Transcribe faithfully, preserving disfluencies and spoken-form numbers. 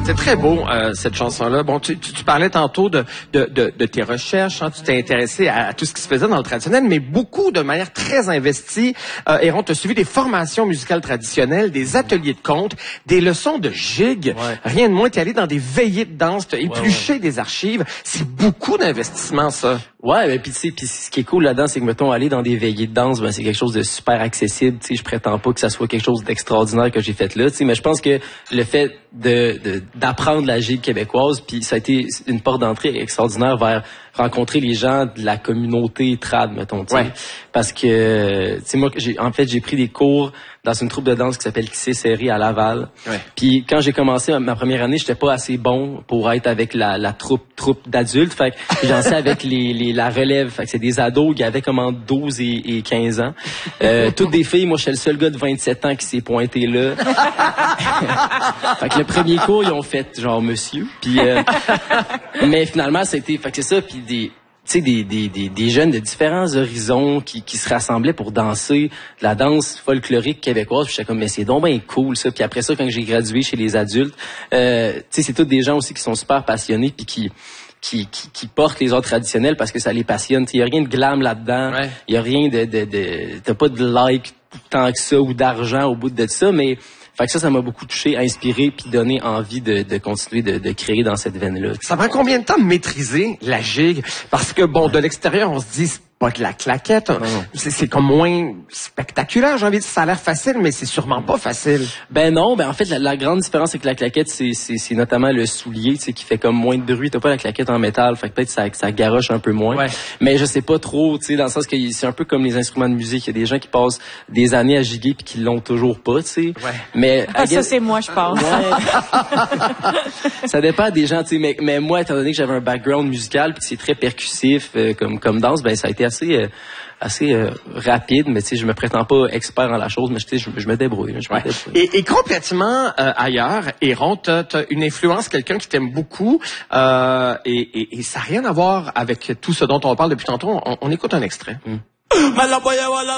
C'est très beau, euh, cette chanson-là. Bon, tu, tu, tu parlais tantôt de, de, de, de tes recherches, hein, tu t'es intéressé à, à tout ce qui se faisait dans le traditionnel, mais beaucoup, de manière très investie, euh, Héron, tu as suivi des formations musicales traditionnelles, des ateliers de conte, des leçons de gigue. Ouais. Rien de moins, t'es allé dans des veillées de danse, t'as épluché ouais, ouais. des archives. C'est beaucoup d'investissement, ça. Ouais, ben puis tu sais, puis ce qui est cool là-dedans, c'est que mettons aller dans des veillées de danse, ben c'est quelque chose de super accessible. Tu sais, je prétends pas que ça soit quelque chose d'extraordinaire que j'ai fait là. Tu sais, mais je pense que le fait de de d'apprendre la gigue québécoise, puis ça a été une porte d'entrée extraordinaire vers rencontrer les gens de la communauté trad, mettons. Tu sais, ouais. Parce que tu sais moi, j'ai en fait j'ai pris des cours dans une troupe de danse qui s'appelle Tissé Serré à Laval. Ouais. Puis quand j'ai commencé ma première année, j'étais pas assez bon pour être avec la la troupe troupe d'adultes. Fait que j'en sais avec les les la relève. Fait que c'est des ados qui avaient comme entre douze et, et quinze ans. Euh, toutes des filles. Moi, je suis le seul gars de vingt-sept ans qui s'est pointé là. Fait que le premier cours, ils ont fait genre monsieur. Puis, euh, mais finalement, ça a été. Fait que c'est ça. Puis des, tu sais, des, des, des, des jeunes de différents horizons qui, qui se rassemblaient pour danser de la danse folklorique québécoise. Puis j'étais comme, mais c'est donc bien cool ça. Puis après ça, quand j'ai gradué chez les adultes, euh, tu sais, c'est tous des gens aussi qui sont super passionnés puis qui Qui, qui, qui portent les arts traditionnels parce que ça les passionne. Il y a rien de glam là-dedans. Il ouais. y a rien de, de, de t'as pas de like tant que ça ou d'argent au bout de ça, mais fait que ça, ça m'a beaucoup touché, inspiré, puis donné envie de, de continuer de, de créer dans cette veine-là. Ça prend combien de temps de maîtriser la gigue? Parce que bon, de l'extérieur, on se dit c'est pas de la claquette. C'est, c'est comme moins spectaculaire, j'ai envie de dire. Ça a l'air facile, mais c'est sûrement pas facile. Ben non, ben en fait, la, la grande différence avec la claquette, c'est, c'est, c'est notamment le soulier, tu sais, qui fait comme moins de bruit. T'as pas la claquette en métal, fait que peut-être ça, ça garoche un peu moins. Ouais. Mais je sais pas trop, tu sais, dans le sens que c'est un peu comme les instruments de musique. Il y a des gens qui passent des années à giguer puis qui l'ont toujours pas, tu sais. Ouais. Mais ah, ça c'est moi, je pense. Ouais. Ça dépend des gens, tu sais. Mais, mais moi, étant donné que j'avais un background musical puis que c'est très percussif euh, comme comme danse, ben ça a été assez euh, assez euh, rapide, mais tu sais, je me prétends pas expert en la chose, mais je, je, je me débrouille. Je ouais. me débrouille. Et, et complètement euh, ailleurs, Héron, t'as, t'as une influence, quelqu'un qui t'aime beaucoup, euh, et, et, et ça n'a rien à voir avec tout ce dont on parle depuis tantôt. On, on écoute un extrait. Mm.